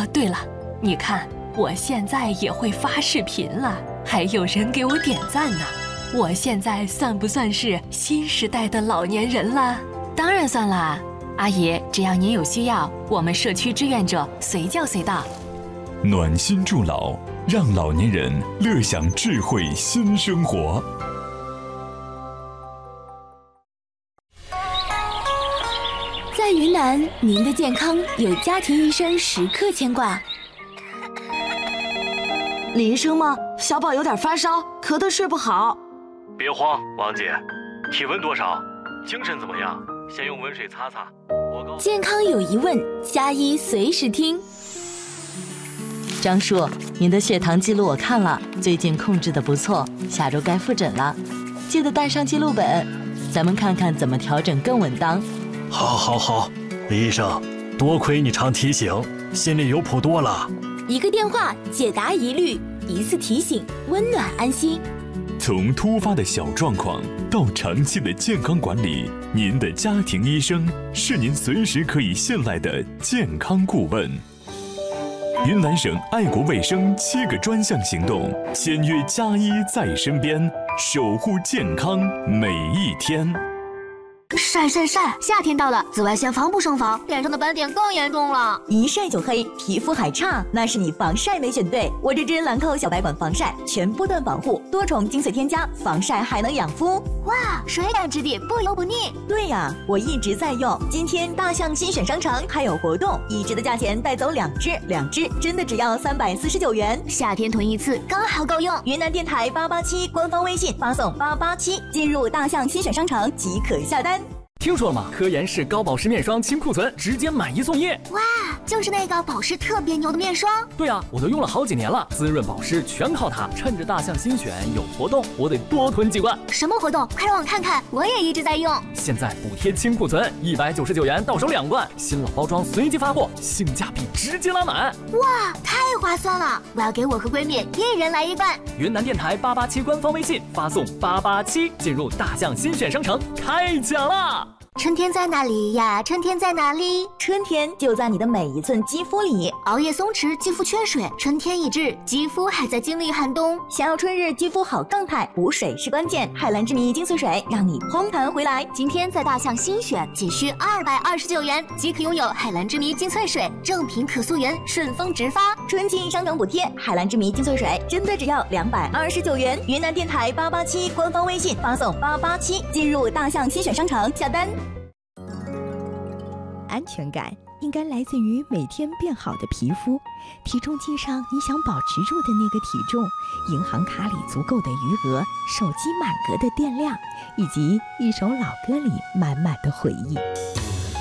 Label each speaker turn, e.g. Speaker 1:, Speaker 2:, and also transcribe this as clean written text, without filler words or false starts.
Speaker 1: 对了，你看我现在也会发视频了，还有人给我点赞呢。我现在算不算是新时代的老年人了？当然算啦，阿姨，只要您有需要，我们社区志愿者随叫随到。
Speaker 2: 暖心助老，让老年人乐享智慧新生活。
Speaker 3: 在云南，您的健康有家庭医生时刻牵挂。
Speaker 4: 李医生吗？小宝有点发烧，咳得睡不好。
Speaker 5: 别慌，王姐，体温多少？精神怎么样？先用温水擦擦。
Speaker 3: 健康有疑问，加医随时听。
Speaker 6: 张叔，您的血糖记录我看了，最近控制得不错，下周该复诊了，记得带上记录本，咱们看看怎么调整更稳当。
Speaker 5: 好，李医生，多亏你常提醒，心里有谱多了。
Speaker 3: 一个电话解答疑虑，一次提醒温暖安心。
Speaker 2: 从突发的小状况到长期的健康管理，您的家庭医生是您随时可以信赖的健康顾问。云南省爱国卫生7个专项行动，签约加医在身边，守护健康每一天。
Speaker 7: 晒！夏天到了，紫外线防不胜防，脸上的斑点更严重了。
Speaker 8: 一晒就黑，皮肤还差，那是你防晒没选对。我这支兰蔻小白管防晒，全波段防护，多重精粹添加，防晒还能养肤。
Speaker 7: 哇，水感质地，不油不腻。
Speaker 8: 对呀，我一直在用。今天大象新选商城还有活动，1支的价钱带走2支真的只要349元。
Speaker 7: 夏天囤一次刚好够用。
Speaker 8: 云南电台887官方微信发送887，进入大象新选商城即可下单。
Speaker 9: 听说了吗？科颜氏高保湿面霜清库存，直接买1送1。
Speaker 7: 哇，就是那个保湿特别牛的面霜。
Speaker 9: 对啊，我都用了好几年了，滋润保湿全靠它。趁着大象新选有活动，我得多囤几罐。
Speaker 7: 什么活动？快让我看看，我也一直在用。
Speaker 9: 现在补贴清库存，199元到手2罐，新老包装随机发货，性价比直接拉满。
Speaker 7: 哇，太划算了！我要给我和闺蜜1人来1罐。
Speaker 9: 云南电台887官方微信发送887，进入大象新选商城开奖啦！
Speaker 7: 春天在哪里呀？春天在哪里？
Speaker 8: 春天就在你的每一寸肌肤里。
Speaker 7: 熬夜松弛，肌肤缺水，春天已至，肌肤还在经历寒冬。
Speaker 8: 想要春日肌肤好状态，补水是关键。海蓝之谜精粹水让你嘭弹回来。
Speaker 7: 今天在大象新选，仅需229元即可拥有海蓝之谜精粹水，正品可溯源，顺丰直发。
Speaker 8: 春季商城补贴，海蓝之谜精粹水真的只要229元。云南电台887官方微信发送887，进入大象新选商城下单。
Speaker 10: 安全感应该来自于每天变好的皮肤，体重计上你想保持住的那个体重，银行卡里足够的余额，手机满格的电量，以及一首老歌里满满的回忆。